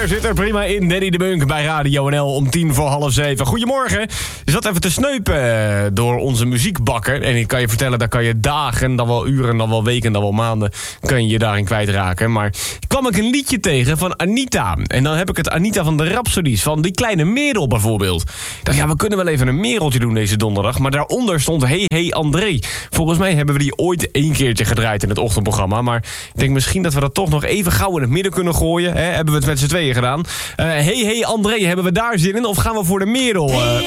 sfeer zit er prima in. Danny de Munk bij Radio NL om 6:10. Goedemorgen. Je zat even te sneupen door onze muziekbakker. En ik kan je vertellen, daar kan je dagen, dan wel uren, dan wel weken, dan wel maanden... kan je je daarin kwijtraken. Maar kwam ik een liedje tegen van Anita. En dan heb ik het Anita van de Rhapsodies. Van die kleine Merel bijvoorbeeld. Ik dacht, ja, we kunnen wel even een Mereltje doen deze donderdag. Maar daaronder stond Hey Hey André. Volgens mij hebben we die ooit 1 keertje gedraaid in het ochtendprogramma. Maar ik denk misschien dat we dat toch nog even gauw in het midden kunnen gooien. Hebben we het met z'n tweeën gedaan. Hey Hey André, hebben we daar zin in? Of gaan we voor de Merel?